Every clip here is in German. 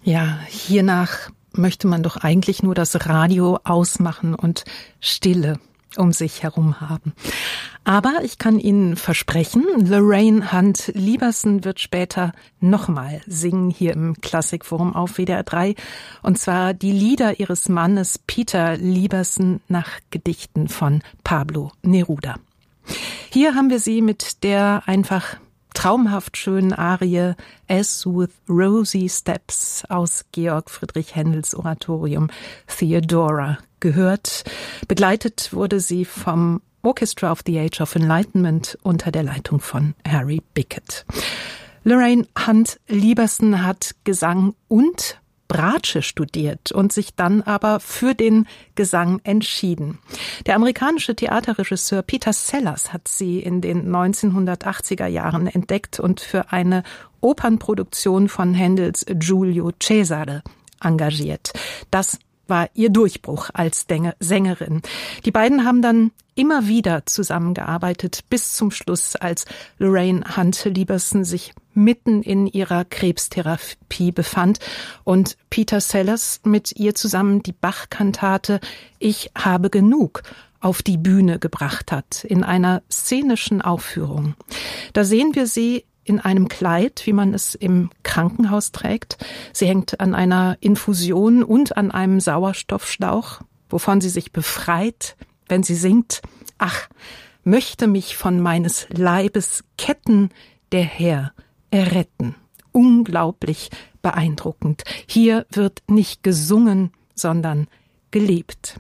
Ja, hiernach möchte man doch eigentlich nur das Radio ausmachen und Stille um sich herum haben. Aber ich kann Ihnen versprechen, Lorraine Hunt Liebersen wird später nochmal singen hier im Klassikforum auf WDR 3. Und zwar die Lieder ihres Mannes Peter Liebersen nach Gedichten von Pablo Neruda. Hier haben wir sie mit der einfach traumhaft schönen Arie As with Rosy Steps aus Georg Friedrich Händels Oratorium Theodora gehört. Begleitet wurde sie vom Orchestra of the Age of Enlightenment unter der Leitung von Harry Bickett. Lorraine Hunt Liebersen hat Gesang und Bratsche studiert und sich dann aber für den Gesang entschieden. Der amerikanische Theaterregisseur Peter Sellers hat sie in den 1980er Jahren entdeckt und für eine Opernproduktion von Händels Giulio Cesare engagiert. Das war ihr Durchbruch als Sängerin. Die beiden haben dann immer wieder zusammengearbeitet, bis zum Schluss, als Lorraine Hunt Liebersen sich mitten in ihrer Krebstherapie befand und Peter Sellers mit ihr zusammen die Bach-Kantate Ich habe genug auf die Bühne gebracht hat, in einer szenischen Aufführung. Da sehen wir sie in einem Kleid, wie man es im Krankenhaus trägt. Sie hängt an einer Infusion und an einem Sauerstoffschlauch, wovon sie sich befreit, wenn sie singt: Ach, möchte mich von meines Leibes Ketten der Herr erretten. Unglaublich beeindruckend. Hier wird nicht gesungen, sondern gelebt.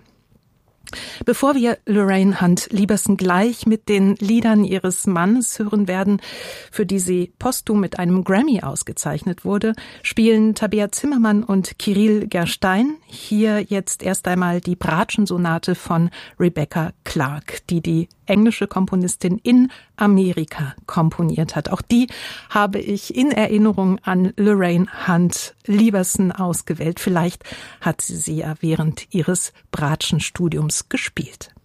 Bevor wir Lorraine Hunt Liebersen gleich mit den Liedern ihres Mannes hören werden, für die sie posthum mit einem Grammy ausgezeichnet wurde, spielen Tabea Zimmermann und Kirill Gerstein hier jetzt erst einmal die Bratschensonate von Rebecca Clark, die die englische Komponistin in Amerika komponiert hat. Auch die habe ich in Erinnerung an Lorraine Hunt Liebersen ausgewählt. Vielleicht hat sie ja während ihres Bratschenstudiums gespielt.